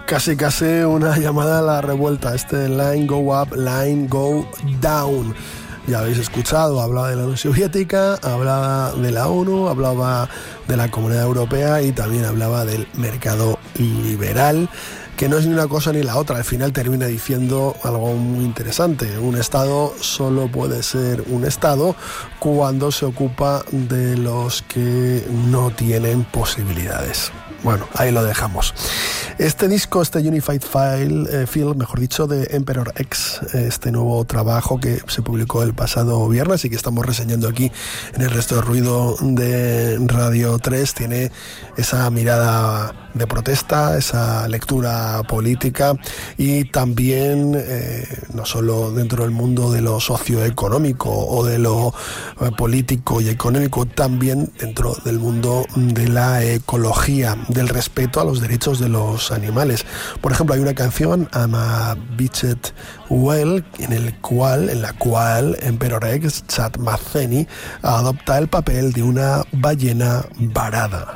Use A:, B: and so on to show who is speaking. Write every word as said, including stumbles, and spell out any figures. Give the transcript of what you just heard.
A: Casi casi una llamada a la revuelta, este Line Go Up, Line Go Down. Ya habéis escuchado, hablaba de la Unión Soviética, hablaba de la ONU, hablaba de la Comunidad Europea y también hablaba del mercado liberal, que no es ni una cosa ni la otra. Al final termina diciendo algo muy interesante: un Estado solo puede ser un Estado cuando se ocupa de los que no tienen posibilidades. Bueno, ahí lo dejamos. Este disco, este Unified File, eh, Field, mejor dicho, de Emperor X, este nuevo trabajo que se publicó el pasado viernes y que estamos reseñando aquí en el Resto de Ruido de Radio tres, tiene esa mirada de protesta, esa lectura política y también eh, no solo dentro del mundo de lo socioeconómico o de lo eh, político y económico, también dentro del mundo de la ecología, del respeto a los derechos de los animales. Por ejemplo, hay una canción, I'm a Beached Whale, en el cual, en la cual Emperor X, Chad Matheny, adopta el papel de una ballena varada.